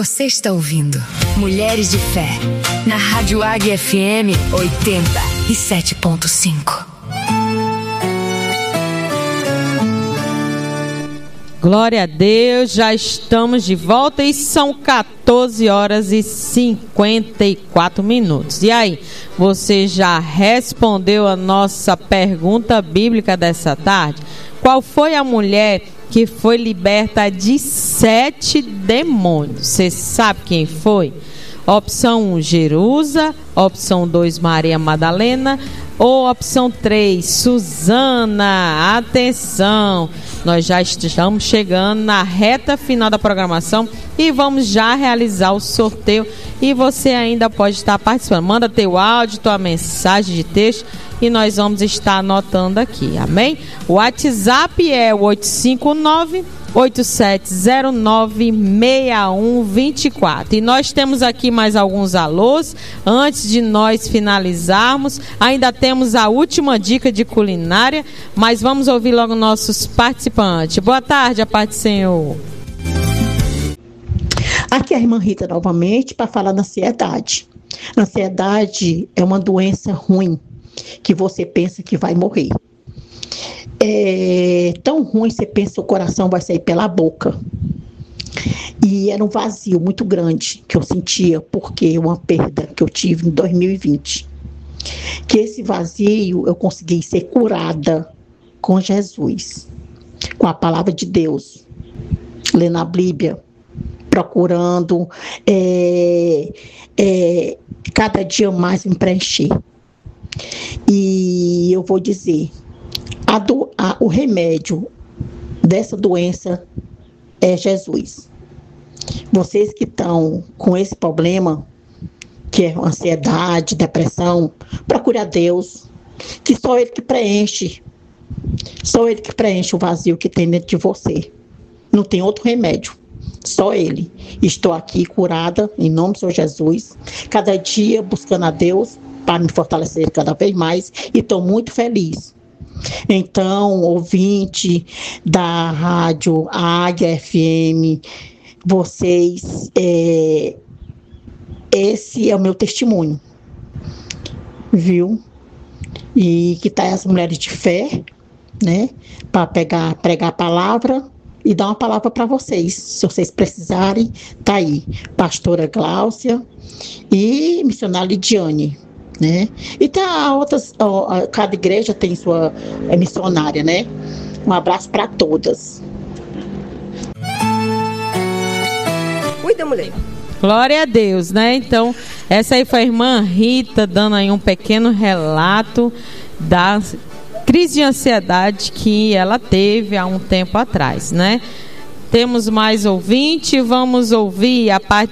Você está ouvindo Mulheres de Fé, na Rádio Águia FM 87.5. Glória a Deus, já estamos de volta e são 14 horas e 54 minutos. E aí, você já respondeu a nossa pergunta bíblica dessa tarde? Qual foi a mulher que foi liberta de 7 demônios? Você sabe quem foi? Opção 1, Jerusa. Opção 2, Maria Madalena. Ou opção 3, Suzana. Atenção, nós já estamos chegando na reta final da programação e vamos já realizar o sorteio. E você ainda pode estar participando. Manda teu áudio, tua mensagem de texto e nós vamos estar anotando aqui, amém? O WhatsApp é o 859-8709-6124. E nós temos aqui mais alguns alôs. Antes de nós finalizarmos, ainda temos a última dica de culinária, mas vamos ouvir logo nossos participantes. Boa tarde, a paz do Senhor. Aqui é a irmã Rita novamente para falar da ansiedade. Ansiedade é uma doença ruim que você pensa que vai morrer. É tão ruim, você pensa que o coração vai sair pela boca. E era um vazio muito grande que eu sentia, porque uma perda que eu tive em 2020. Que esse vazio eu consegui ser curada com Jesus, com a palavra de Deus, lendo a Bíblia, procurando cada dia mais me preencher. E eu vou dizer, o remédio dessa doença é Jesus. Vocês que estão com esse problema, que é ansiedade, depressão, procure a Deus, que só Ele que preenche. Só Ele que preenche o vazio que tem dentro de você. Não tem outro remédio, só Ele. Estou aqui curada, em nome do Senhor Jesus, cada dia buscando a Deus, para me fortalecer cada vez mais, e estou muito feliz. Então, ouvinte da rádio Águia FM, vocês, esse é o meu testemunho, viu? E que tá as mulheres de fé, né? Para pregar a palavra e dar uma palavra para vocês. Se vocês precisarem, tá aí. Pastora Gláucia e missionária Lidiane. Né? E tem outras, cada igreja tem sua missionária, né? Um abraço para todas. Cuida, mulher. Glória a Deus, né? Então, essa aí foi a irmã Rita dando aí um pequeno relato da crise de ansiedade que ela teve há um tempo atrás, né? Temos mais ouvinte, vamos ouvir a parte